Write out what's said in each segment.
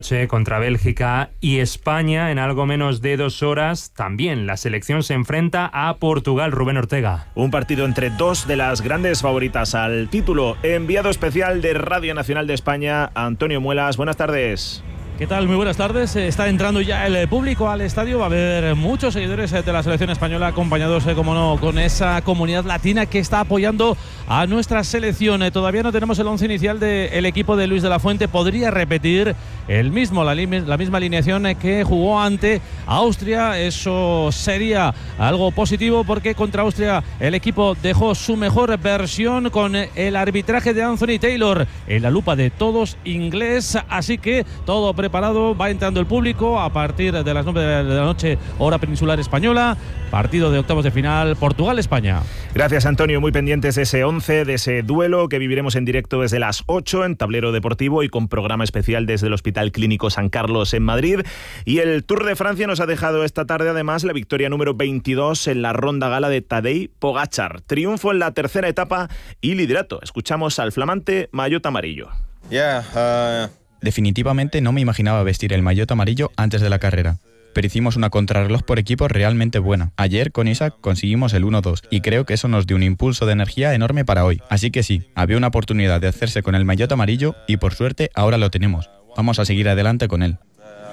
Contra Bélgica y España en algo menos de 2 horas. También la selección se enfrenta a Portugal. Rubén Ortega. Un partido entre dos de las grandes favoritas al título. Enviado especial de Radio Nacional de España, Antonio Muelas. Buenas tardes. ¿Qué tal? Muy buenas tardes. Está entrando ya el público al estadio. Va a haber muchos seguidores de la selección española, acompañados, como no, con esa comunidad latina que está apoyando a nuestra selección. Todavía no tenemos el 11 inicial del equipo de Luis de la Fuente. Podría repetir la misma alineación que jugó ante Austria. Eso sería algo positivo, porque contra Austria el equipo dejó su mejor versión, con el arbitraje de Anthony Taylor en la lupa de todos, inglés. Así que todo preparado. Va entrando el público a partir de las 9 de la noche, hora peninsular española. Partido de octavos de final, Portugal-España. Gracias, Antonio. Muy pendientes de ese 11, de ese duelo que viviremos en directo desde las 8 en Tablero Deportivo y con programa especial desde el Hospital Clínico San Carlos en Madrid. Y el Tour de Francia nos ha dejado esta tarde además la victoria número 22 en la ronda gala de Tadej Pogačar. Triunfo en la tercera etapa y liderato. Escuchamos al flamante maillot amarillo. Definitivamente no me imaginaba vestir el maillot amarillo antes de la carrera, pero hicimos una contrarreloj por equipo realmente buena. Ayer con Isaac conseguimos el 1-2 y creo que eso nos dio un impulso de energía enorme para hoy. Así que sí, había una oportunidad de hacerse con el maillot amarillo y por suerte ahora lo tenemos. Vamos a seguir adelante con él.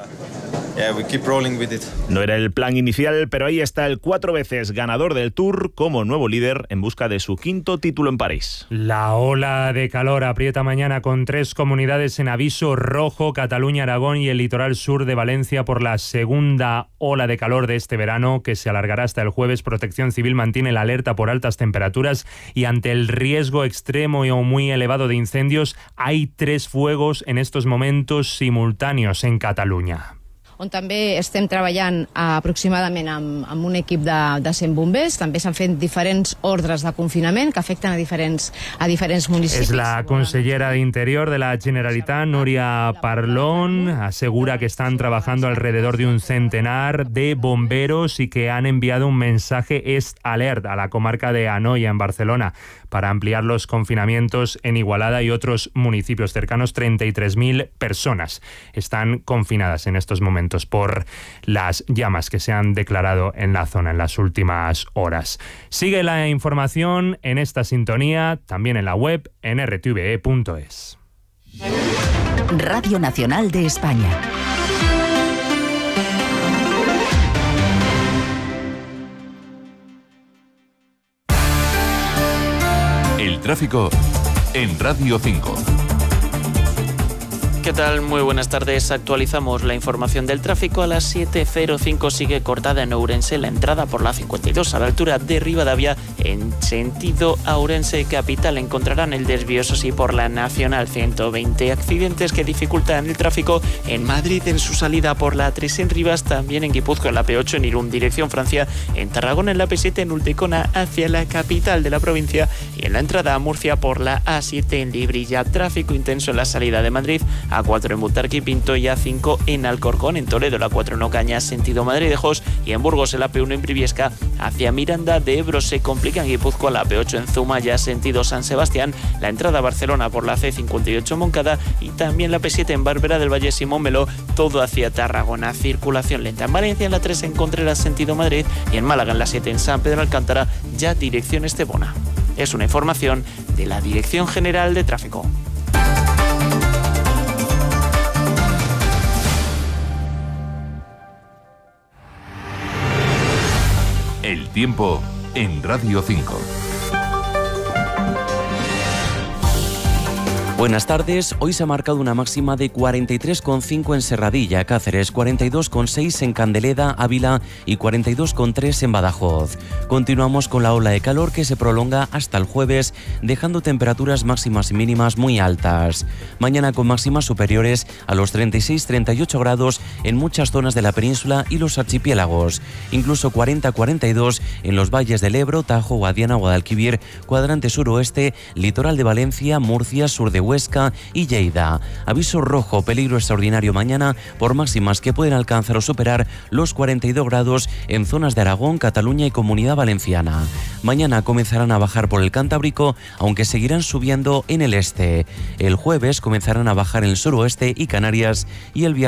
No era el plan inicial, pero ahí está el 4 veces ganador del Tour como nuevo líder en busca de su 5º título en París. La ola de calor aprieta mañana con 3 comunidades en aviso rojo: Cataluña, Aragón y el litoral sur de Valencia, por la segunda ola de calor de este verano, que se alargará hasta el jueves. Protección Civil mantiene la alerta por altas temperaturas y ante el riesgo extremo o muy elevado de incendios. Hay 3 fuegos en estos momentos simultáneos en Cataluña. On també estem treballant aproximadament amb un equip de 100 bombers. També s'han fet diferents ordres de confinament que afecten a diferents municipis. Es la consellera de Interior de la Generalitat, Núria Parlon, asegura que están trabajando alrededor de un centenar de bomberos y que han enviado un mensaje alert a la comarca de Anoia, en Barcelona, para ampliar los confinamientos en Igualada y otros municipios cercanos. 33.000 personas están confinadas en estos momentos por las llamas que se han declarado en la zona en las últimas horas. Sigue la información en esta sintonía, también en la web en rtve.es. Radio Nacional de España. El tráfico en Radio 5. ¿Qué tal? Muy buenas tardes. Actualizamos la información del tráfico. A las 7:05 sigue cortada en Ourense la entrada por la 52 a la altura de Rivadavia en sentido Ourense capital. Encontrarán el desvío, eso sí, por la Nacional 120. Accidentes que dificultan el tráfico en Madrid en su salida por la A3 en Rivas, también en Guipúzcoa en la P8 en Irún dirección Francia, en Tarragona en la P7 en Ultecona hacia la capital de la provincia y en la entrada a Murcia por la A7 en Librilla. Tráfico intenso en la salida de Madrid, A4 en Butarque y Pinto y A5 en Alcorcón. En Toledo la 4 en Ocaña sentido Madrid-Jos y en Burgos el AP1 en Briviesca hacia Miranda de Ebro. Se complica en Guipúzcoa la P8 en Zumaya sentido San Sebastián, la entrada a Barcelona por la C58 Moncada y también la P7 en Barbera del Valle Simón Meló, todo hacia Tarragona. Circulación lenta en Valencia en la 3 en Contreras sentido Madrid y en Málaga en la 7 en San Pedro Alcántara ya dirección Estepona. Es una información de la Dirección General de Tráfico. El tiempo en Radio 5. Buenas tardes. Hoy se ha marcado una máxima de 43,5 en Serradilla, Cáceres, 42,6 en Candeleda, Ávila y 42,3 en Badajoz. Continuamos con la ola de calor que se prolonga hasta el jueves, dejando temperaturas máximas y mínimas muy altas. Mañana con máximas superiores a los 36-38 grados en muchas zonas de la península y los archipiélagos. Incluso 40-42 en los valles del Ebro, Tajo, Guadiana, Guadalquivir, cuadrante suroeste, litoral de Valencia, Murcia, sur de Huesca y Lleida. Aviso rojo, peligro extraordinario mañana por máximas que pueden alcanzar o superar los 42 grados en zonas de Aragón, Cataluña y Comunidad Valenciana. Mañana comenzarán a bajar por el Cantábrico, aunque seguirán subiendo en el este. El jueves comenzarán a bajar en el suroeste y Canarias y el viernes